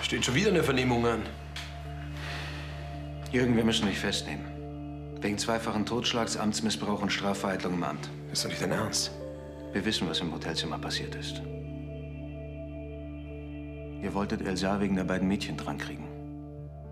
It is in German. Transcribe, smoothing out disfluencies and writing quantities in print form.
Steht schon wieder eine Vernehmung an. Jürgen, wir müssen dich festnehmen. Wegen zweifachen Totschlags, Amtsmissbrauch und Strafvereitlung im Amt. Ist doch nicht dein Ernst? Wir wissen, was im Hotelzimmer passiert ist. Ihr wolltet Elsa wegen der beiden Mädchen drankriegen.